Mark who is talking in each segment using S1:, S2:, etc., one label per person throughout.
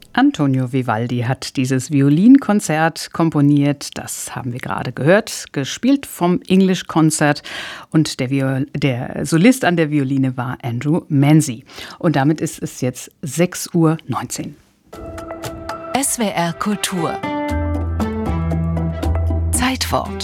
S1: Antonio Vivaldi hat dieses Violinkonzert komponiert. Das haben wir gerade gehört, gespielt vom English Concert. Und der Solist an der Violine war Andrew Manzi. Und damit ist es jetzt 6:19 Uhr.
S2: SWR Kultur. Zeitwort.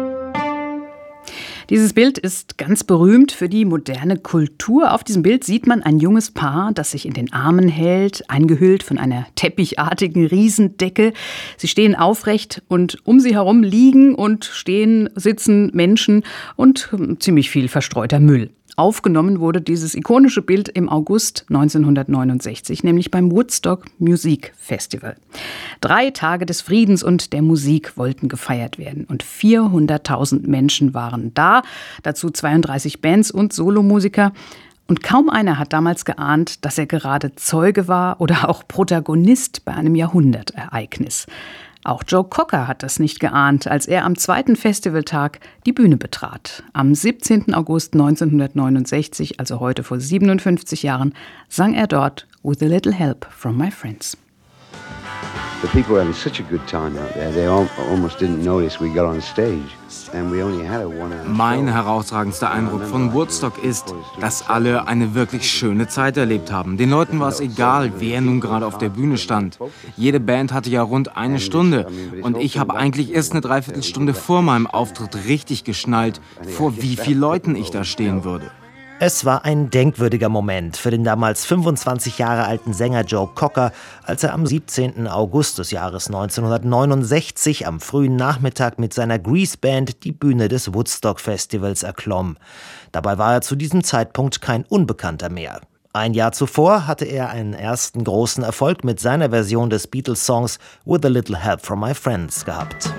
S1: Dieses Bild ist ganz berühmt für die moderne Kultur. Auf diesem Bild sieht man ein junges Paar, das sich in den Armen hält, eingehüllt von einer teppichartigen Riesendecke. Sie stehen aufrecht und um sie herum liegen und sitzen Menschen und ziemlich viel verstreuter Müll. Aufgenommen wurde dieses ikonische Bild im August 1969, nämlich beim Woodstock Music Festival. 3 Tage des Friedens und der Musik wollten gefeiert werden und 400.000 Menschen waren da, dazu 32 Bands und Solomusiker. Und kaum einer hat damals geahnt, dass er gerade Zeuge war oder auch Protagonist bei einem Jahrhundertereignis. Auch Joe Cocker hat das nicht geahnt, als er am 2. Festivaltag die Bühne betrat. Am 17. August 1969, also heute vor 57 Jahren, sang er dort With a Little Help from My Friends.
S3: The people were having such a good time out there, they almost didn't notice we got on stage. And we only had a 1-hour show.
S4: Mein herausragendster Eindruck von Woodstock ist, dass alle eine wirklich schöne Zeit erlebt haben. Den Leuten war es egal, wer nun gerade auf der Bühne stand. Jede Band hatte ja rund 1 Stunde. Und ich habe eigentlich erst eine Dreiviertelstunde vor meinem Auftritt richtig geschnallt, vor wie vielen Leuten ich da stehen würde.
S5: Es war ein denkwürdiger Moment für den damals 25 Jahre alten Sänger Joe Cocker, als er am 17. August des Jahres 1969 am frühen Nachmittag mit seiner Grease Band die Bühne des Woodstock Festivals erklomm. Dabei war er zu diesem Zeitpunkt kein Unbekannter mehr. Ein Jahr zuvor hatte er einen ersten großen Erfolg mit seiner Version des Beatles-Songs With a Little Help from My Friends gehabt.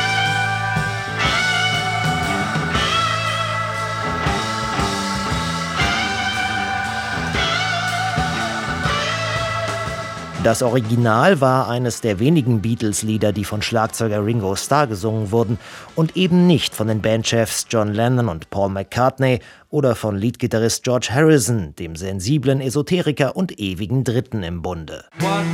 S5: Das Original war eines der wenigen Beatles-Lieder, die von Schlagzeuger Ringo Starr gesungen wurden und eben nicht von den Bandchefs John Lennon und Paul McCartney oder von Leadgitarrist George Harrison, dem sensiblen Esoteriker und ewigen Dritten im Bunde.
S6: What